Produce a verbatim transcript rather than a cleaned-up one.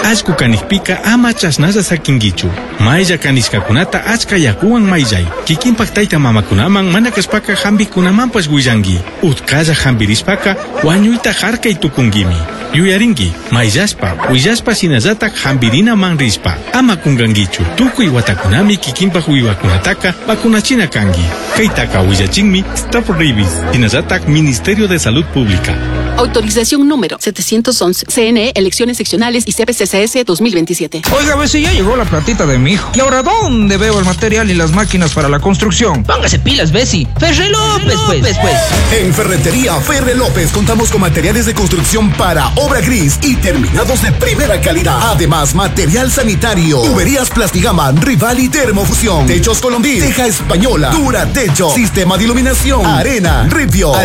Ashku kanishpika ama chasnasa sakingichu. Mayja kanishkakunata achka yakuwan mayjay. Kikinpak tayta mamakunaman mana kaspaka hambikunamampas willangi. Utkalla hambirispaka wañuyta harkay tukungimi. Yuyaringi, mayjaspa, willaspa sinazatak hambirina manrispa. Ama kungangichu. Tukuy watakunami kikinpak wiwakunataka vakunachina kangi. Kaytaka willachinmi Stop Rabies. Sinazatak Ministerio de Salud Pública. Autorización número setecientos once. C N E, Elecciones Seccionales y C P C C S dos mil veintisiete. Oiga, ve si ya llegó la platita de mi hijo. ¿Y ahora dónde veo el material y las máquinas para la construcción? Póngase pilas, Bessie. Ferre López, pues, pues, pues. En Ferretería Ferre López contamos con materiales de construcción para obra gris y terminados de primera calidad. Además, material sanitario, tuberías Plastigama, Rival y Termofusión, techos Colombí, teja española, Dura Techo, sistema de iluminación, arena, ripio,